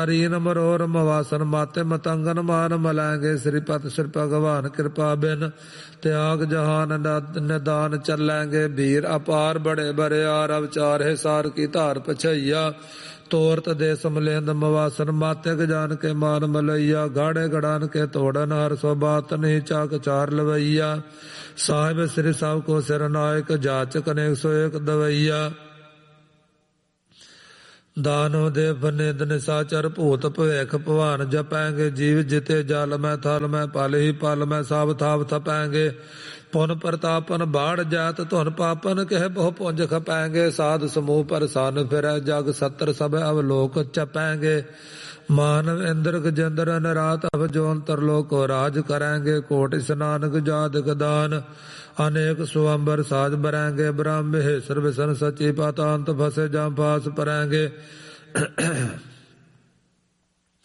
नारीन मरोर मवासन माते मतंगन मान मलैंगे। श्रीपत श्री भगवान कृपा बिन त्याग जहान निदान चलैंगे। वीर अपार बड़े बरियार अवचार है सार की धार पछैया। तोरत दे समलेंद मवासन माते गजान के मान मलैया। गाड़े गड़ान के तोड़न हर सो बात नहीं चाक चार लवैया। साहिब श्री सब को सिर नायक जाचक अनेक सो एक दवैया। दानो देव निद निशाचर भूत भवेख भवान जपैंगे। जीव जिते जल में थल में पल ही पल में सब थाप थपैंगे। पुन प्रतापन बाढ़ जात धुन पापन कह बहु पुंज खपैंगे। साध समूह पर सन फिर जग सत्र सब अवलोक चपैंगे। मानव इंद्र गजेंद्र नरात अव जोन तरलोक को राज करेंगे। कोटि स्नानक जादक दान अनेक सुअंबर साज बरेंगे। ब्रह्म महेश्वर विष्णु सची पातांत फसे जम फास परेंगे।